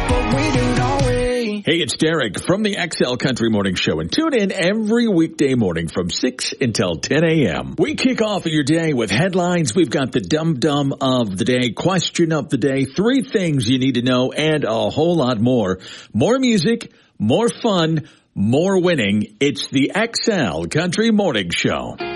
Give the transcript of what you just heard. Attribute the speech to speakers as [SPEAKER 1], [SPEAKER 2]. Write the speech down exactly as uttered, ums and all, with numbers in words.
[SPEAKER 1] what we do, don't we?
[SPEAKER 2] Hey, it's Derek from the X L Country Morning Show, and tune in every weekday morning from six until ten a.m. We kick off your day with headlines. We've got the dum-dum of the day, question of the day, three things you need to know, and a whole lot more. More music, more fun, more winning. It's the X L Country Morning Show.